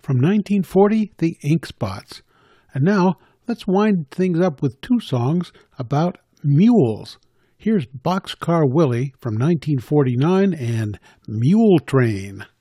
From 1940, the Ink Spots. And now, let's wind things up with two songs about mules. Here's Boxcar Willie from 1949 and Mule Train.